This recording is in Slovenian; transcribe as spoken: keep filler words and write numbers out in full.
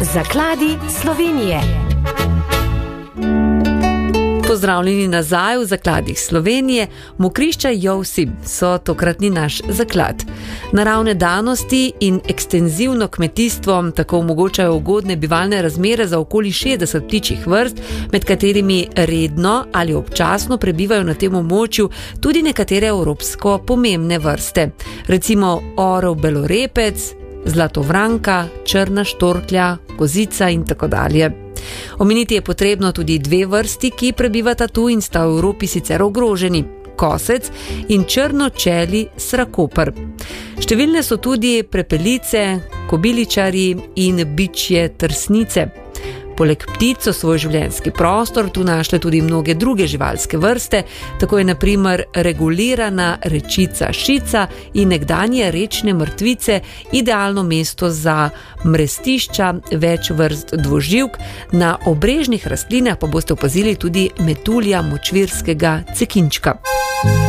Zakladi Slovenije. Pozdravljeni nazaj v Zakladih Slovenije. Mokrišča Jovsi so tokratni naš zaklad. Naravne danosti in ekstenzivno kmetijstvo tako omogočajo ugodne bivalne razmere za okoli šestdeset ptičjih vrst, med katerimi redno ali občasno prebivajo na tem območju tudi nekatere evropsko pomembne vrste. Recimo orel belorepec, zlatovranka, črna štorklja, kozica in tako dalje. Omeniti je potrebno tudi dve vrsti, ki prebivata tu in sta v Evropi sicer ogroženi: kosec in črnočeli srakoper. Številne so tudi prepelice, kobiličari in bičje trsnice. Poleg ptic so svoj življenjski prostor tu našle tudi mnoge druge živalske vrste, tako je na primer regulirana rečica šica in nekdanje rečne mrtvice idealno mesto za mrestišča več vrst dvoživk, na obrežnih rastlinah pa boste opazili tudi metulja močvirskega cekinčka.